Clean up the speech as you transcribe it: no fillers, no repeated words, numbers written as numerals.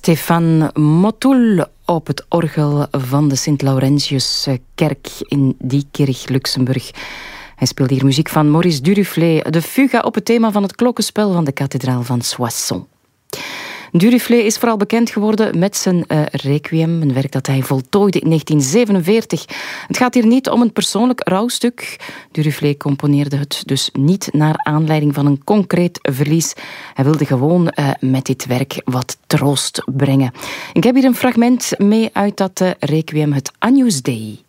Stefan Motul op het orgel van de Sint-Laurentiuskerk in Diekirch, Luxemburg. Hij speelde hier muziek van Maurice Duruflé, de fuga op het thema van het klokkenspel van de kathedraal van Soissons. Duruflé is vooral bekend geworden met zijn Requiem, een werk dat hij voltooide in 1947. Het gaat hier niet om een persoonlijk rouwstuk. Duruflé componeerde het dus niet naar aanleiding van een concreet verlies. Hij wilde gewoon met dit werk wat troost brengen. Ik heb hier een fragment mee uit dat Requiem, het Agnus Dei.